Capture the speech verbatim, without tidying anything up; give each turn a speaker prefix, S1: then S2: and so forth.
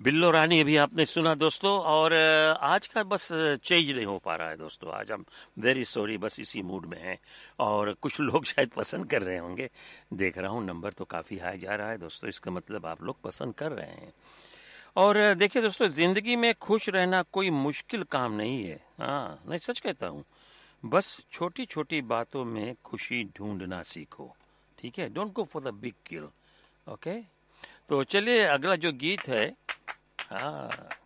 S1: बिल्लो रानी अभी आपने सुना दोस्तों। और अ, आज का बस चेंज नहीं हो पा रहा है दोस्तों। आज हम वेरी सॉरी बस इसी मूड में हैं और कुछ लोग शायद पसंद कर रहे होंगे। देख रहा हूँ नंबर तो काफ़ी हाई जा रहा है दोस्तों, इसका मतलब आप लोग पसंद कर रहे हैं। और अ, देखिए दोस्तों, जिंदगी में खुश रहना कोई मुश्किल काम नहीं है। हाँ, मैं सच कहता हूँ। बस छोटी छोटी बातों में खुशी ढूंढना सीखो। ठीक है, don't go for the big kill. Okay, तो चलिए अगला जो गीत है, हाँ,